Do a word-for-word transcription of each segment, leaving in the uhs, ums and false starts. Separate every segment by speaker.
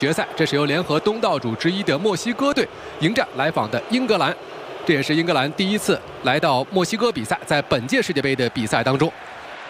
Speaker 1: 决赛，这是由联合东道主之一的墨西哥队迎战来访的英格兰，这也是英格兰第一次来到墨西哥比赛，在本届世界杯的比赛当中。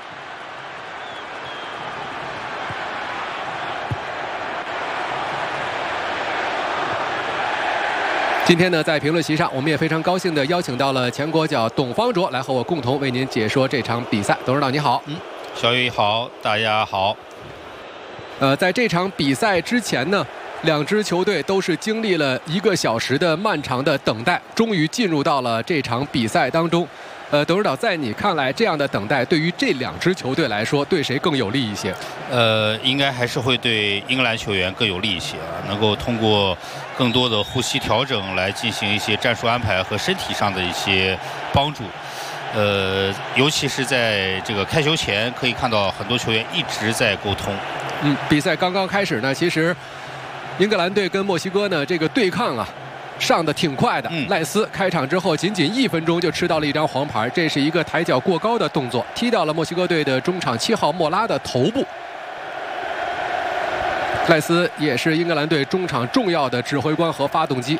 Speaker 1: 今天呢，在评论席上，我们也非常高兴地邀请到了前国脚董方卓来和我共同为您解说这场比赛。董事长你好，
Speaker 2: 嗯，小雨好，大家好。
Speaker 1: 呃，在这场比赛之前呢，两支球队都是经历了一个小时的漫长的等待，终于进入到了这场比赛当中。呃，董事长，在你看来，这样的等待对于这两支球队来说，对谁更有利一些？
Speaker 2: 呃，应该还是会对英格兰球员更有利一些啊，能够通过更多的呼吸调整来进行一些战术安排和身体上的一些帮助。 呃，尤其是在这个开球前，可以看到很多球员一直在沟通。
Speaker 1: 嗯，比赛刚刚开始呢，其实英格兰队跟墨西哥呢这个对抗啊，上的挺快的。嗯、赖斯开场之后仅仅一分钟就吃到了一张黄牌，这是一个抬脚过高的动作，踢到了墨西哥队的中场七号莫拉的头部。赖斯也是英格兰队中场重要的指挥官和发动机。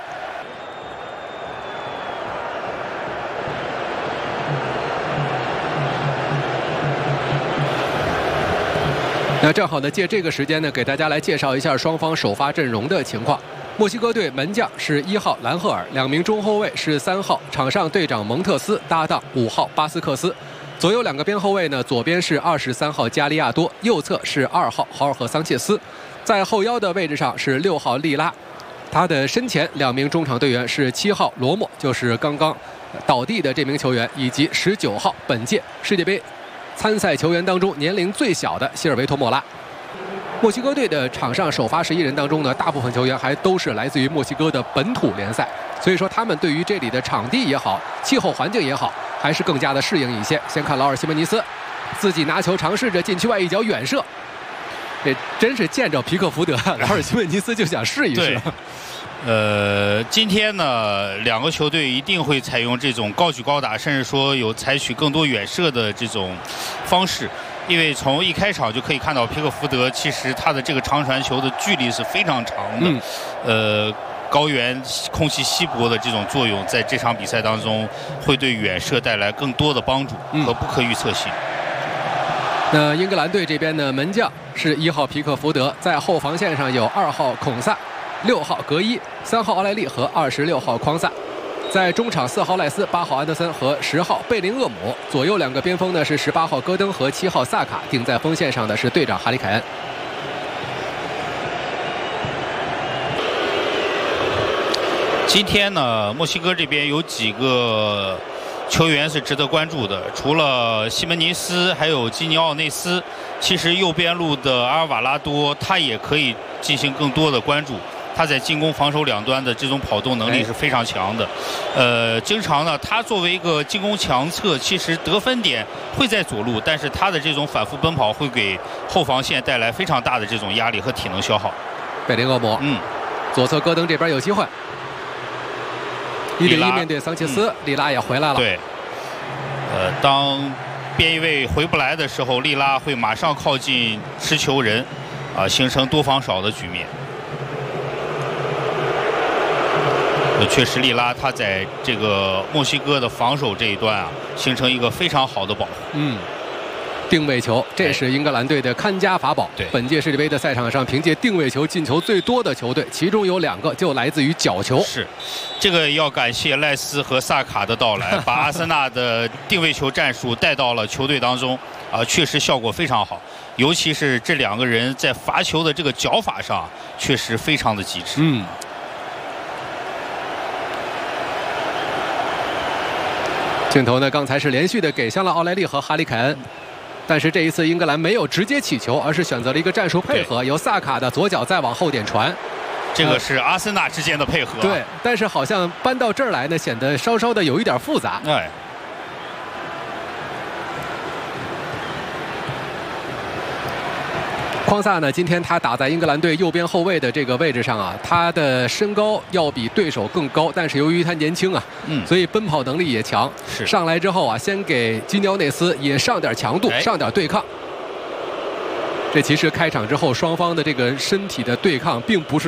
Speaker 1: 那正好呢，借这个时间呢，给大家来介绍一下双方首发阵容的情况。墨西哥队门将是一号兰赫尔，两名中后卫是三号场上队长蒙特斯搭档五号巴斯克斯，左右两个边后卫呢，左边是二十三号加利亚多，右侧是二号豪尔赫桑切斯，在后腰的位置上是六号利拉，他的身前两名中场队员是七号罗莫，就是刚刚倒地的这名球员，以及十九号本届世界杯 参赛球员当中年龄最小的希尔维托·莫拉。墨西哥队的场上首发十一人当中呢，大部分球员还都是来自于墨西哥的本土联赛，所以说他们对于这里的场地也好，气候环境也好，还是更加的适应一些。先看劳尔·西门尼斯，自己拿球尝试着禁区外一脚远射，这真是见着皮克福德，劳尔·西门尼斯就想试一试。
Speaker 2: 呃，今天呢，两个球队一定会采用这种高举高打，甚至说有采取更多远射的这种方式，因为从一开场就可以看到皮克福德其实他的这个长传球的距离是非常长的，嗯、呃，高原空气稀薄的这种作用，在这场比赛当中会对远射带来更多的帮助和不可预测性。
Speaker 1: 嗯、那英格兰队这边呢，门将是一号皮克福德，在后防线上有二号孔萨、 六号格伊、三号奥莱利和二十六号匡萨，在中场四号赖斯、八号安德森和十号贝林厄姆，左右两个边锋呢是十八号戈登和七号萨卡，顶在锋线上的是队长哈里凯恩。
Speaker 2: 今天呢，墨西哥这边有几个 球员是值得关注的，除了西门尼斯，还有基尼奥内斯。其实右边路的阿尔瓦拉多，他也可以进行更多的关注。他在进攻、防守两端的这种跑动能力是非常强的。呃，经常呢，他作为一个进攻强侧，其实得分点会在左路，但是他的这种反复奔跑会给后防线带来非常大的这种压力和体能消耗。
Speaker 1: 贝林厄姆，嗯，左侧戈登这边有机会。 一对一面对桑切斯，嗯、利拉也回来了。
Speaker 2: 对，呃，当边翼位回不来的时候，利拉会马上靠近持球人，啊、呃，形成多防少的局面。呃，确实，利拉他在这个墨西哥的防守这一端啊，形成一个非常好的保护。嗯。
Speaker 1: 定位球，这是英格兰队的看家法宝。
Speaker 2: 对，
Speaker 1: 本届世界杯的赛场上，凭借定位球进球最多的球队，其中有两个就来自于角球。
Speaker 2: 是，这个要感谢赖斯和萨卡的到来，把阿森纳的定位球战术带到了球队当中，啊、呃，确实效果非常好。尤其是这两个人在罚球的这个脚法上，确实非常的极致。嗯。
Speaker 1: 镜头呢，刚才是连续的给向了奥莱利和哈里凯恩。 但是这一次英格兰没有直接起球，而是选择了一个战术配合，由萨卡的左脚再往后点传。
Speaker 2: 这个是阿森纳之间的配合。
Speaker 1: 对，但是好像搬到这儿来呢，显得稍稍的有一点复杂。
Speaker 2: 哎。
Speaker 1: 匡萨呢，今天他打在英格兰队右边后卫的这个位置上啊，他的身高要比对手更高，但是由于他年轻啊，嗯，所以奔跑能力也强。
Speaker 2: 是
Speaker 1: 上来之后啊，先给基尼奥内斯也上点强度，哎、上点对抗。这其实开场之后，双方的这个身体的对抗并不是